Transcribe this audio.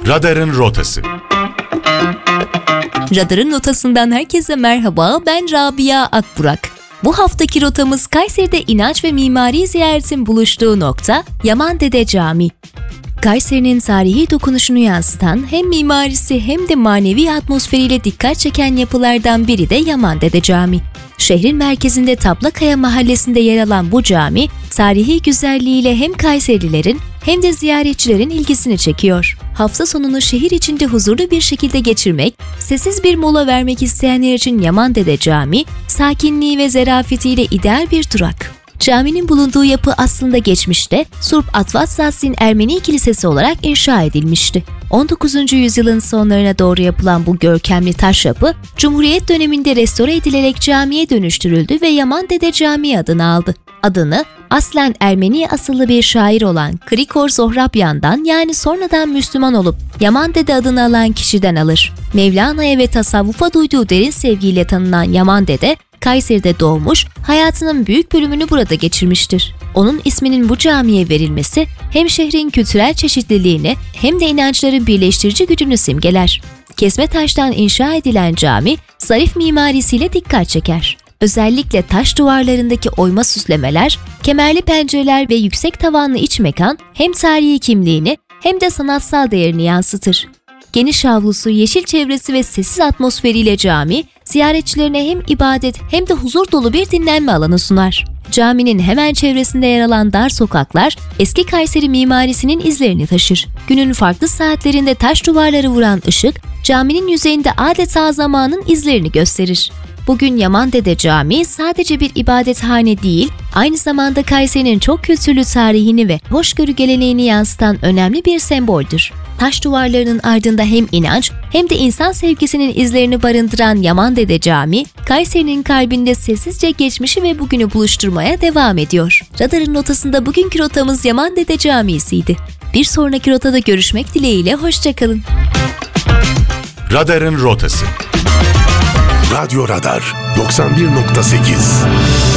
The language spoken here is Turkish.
Radarın Rotası. Radarın Rotası'ndan herkese merhaba, ben Rabia Akburak. Bu haftaki rotamız Kayseri'de inanç ve mimari ziyaretin buluştuğu nokta Yamandede Camii. Kayseri'nin tarihi dokunuşunu yansıtan hem mimarisi hem de manevi atmosferiyle dikkat çeken yapılardan biri de Yamandede Camii. Şehrin merkezinde Tablakaya mahallesinde yer alan bu cami, tarihi güzelliğiyle hem Kayserilerin hem de ziyaretçilerin ilgisini çekiyor. Hafta sonunu şehir içinde huzurlu bir şekilde geçirmek, sessiz bir mola vermek isteyenler için Yamandede Camii, sakinliği ve zarafetiyle ideal bir durak. Caminin bulunduğu yapı aslında geçmişte Surp Atvatsassin Ermeni Kilisesi olarak inşa edilmişti. 19. yüzyılın sonlarına doğru yapılan bu görkemli taş yapı, Cumhuriyet döneminde restore edilerek camiye dönüştürüldü ve Yamandede Camii adını aldı. Adını aslen Ermeni asıllı bir şair olan Krikor Zohrabyan'dan, yani sonradan Müslüman olup Yamandede adını alan kişiden alır. Mevlana'ya ve tasavvufa duyduğu derin sevgiyle tanınan Yamandede, Kayseri'de doğmuş, hayatının büyük bölümünü burada geçirmiştir. Onun isminin bu camiye verilmesi hem şehrin kültürel çeşitliliğini hem de inançların birleştirici gücünü simgeler. Kesme taştan inşa edilen cami, zarif mimarisiyle dikkat çeker. Özellikle taş duvarlarındaki oyma süslemeler, kemerli pencereler ve yüksek tavanlı iç mekan hem tarihi kimliğini hem de sanatsal değerini yansıtır. Geniş avlusu, yeşil çevresi ve sessiz atmosferiyle cami, ziyaretçilerine hem ibadet hem de huzur dolu bir dinlenme alanı sunar. Caminin hemen çevresinde yer alan dar sokaklar, eski Kayseri mimarisinin izlerini taşır. Günün farklı saatlerinde taş duvarları vuran ışık, caminin yüzeyinde adeta zamanın izlerini gösterir. Bugün Yamandede Camii sadece bir ibadethane değil, aynı zamanda Kayseri'nin çok kültürlü tarihini ve hoşgörü geleneğini yansıtan önemli bir semboldür. Taş duvarlarının ardında hem inanç hem de insan sevgisinin izlerini barındıran Yamandede Camii, Kayseri'nin kalbinde sessizce geçmişi ve bugünü buluşturmaya devam ediyor. Radarın rotasında bugünkü rotamız Yamandede Camii'siydi. Bir sonraki rotada görüşmek dileğiyle, hoşçakalın. Radarın Rotası. Radyo Radar 91.8